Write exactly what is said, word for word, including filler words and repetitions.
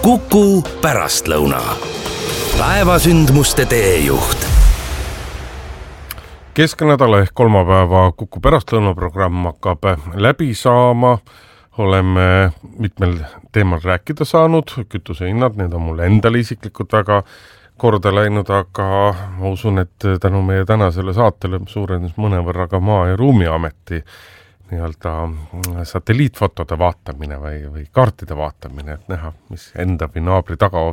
Kuku pärastlõuna. Päevasündmuste teejuht. Keskenädala ehk kolmapäeva Kuku pärastlõuna programm hakkab läbi saama. Oleme mitmel teemal rääkida saanud. Kütusehinnad, need on mulle endale isiklikult väga korda läinud, aga ma usun, et tänu meie tänasele saatele suurenes mõnevõrra ka Maa- ja Ruumiameti nii-öelda satelliitfotode vaatamine või, või kaartide vaatamine, et näha, mis enda või naabri taga